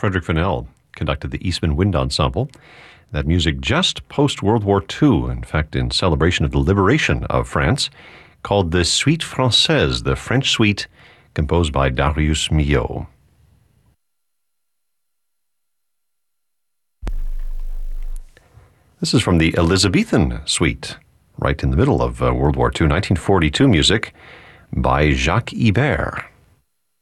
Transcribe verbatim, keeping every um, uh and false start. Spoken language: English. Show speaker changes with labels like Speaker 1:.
Speaker 1: Frederick Fennell conducted the Eastman Wind Ensemble. That music just post-World War Two, in fact, in celebration of the liberation of France, called the Suite Française, the French suite, composed by Darius Milhaud. This is from the Elizabethan Suite, right in the middle of uh, World War Two, nineteen forty-two music by Jacques Ibert.